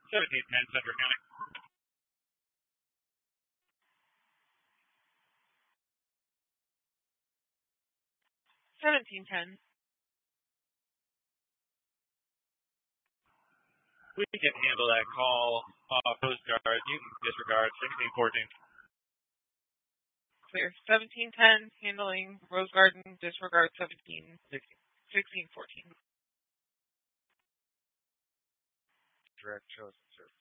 1710 Central County. 1710. We can handle that call off Coast Guard. You can disregard 1614. Clear. 1710, handling Rose Garden, disregard 1614. Direct chosen, sir.